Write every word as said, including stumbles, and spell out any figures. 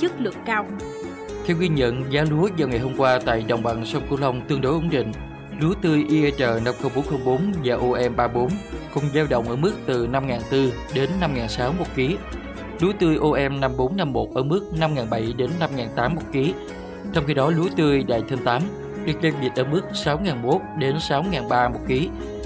chất lượng cao. Theo ghi nhận, giá lúa vào ngày hôm qua tại đồng bằng sông Cửu Long tương đối ổn định. Lúa tươi i e rờ năm không bốn không bốn và o em ba bốn cùng dao động ở mức từ năm nghìn bốn trăm đến năm nghìn sáu trăm một ký. Lúa tươi o em năm bốn năm một ở mức năm nghìn bảy trăm đến năm nghìn tám trăm một ký. Trong khi đó lúa tươi Đại Thơm tám được giao dịch ở mức sáu nghìn một đến sáu nghìn ba trăm một ký.